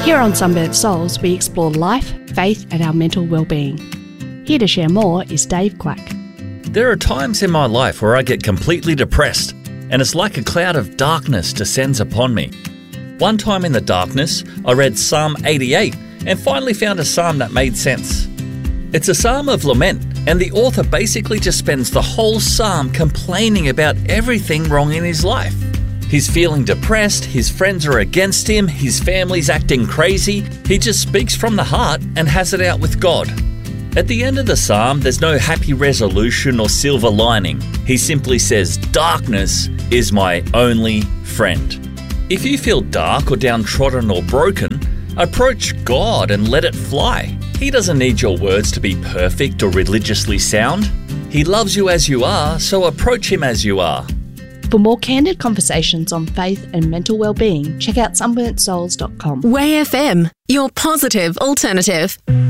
Here on Sunburnt Souls, we explore life, faith and our mental well-being. Here to share more is Dave Quack. There are times in my life where I get completely depressed, and it's like a cloud of darkness descends upon me. One time in the darkness, I read Psalm 88 and finally found a psalm that made sense. It's a psalm of lament, and the author basically just spends the whole psalm complaining about everything wrong in his life. He's feeling depressed, his friends are against him, his family's acting crazy. He just speaks from the heart and has it out with God. At the end of the psalm, there's no happy resolution or silver lining. He simply says, "Darkness is my only friend." If you feel dark or downtrodden or broken, approach God and let it fly. He doesn't need your words to be perfect or religiously sound. He loves you as you are, so approach him as you are. For more candid conversations on faith and mental well-being, check out sunburntsouls.com. Way FM, your positive alternative.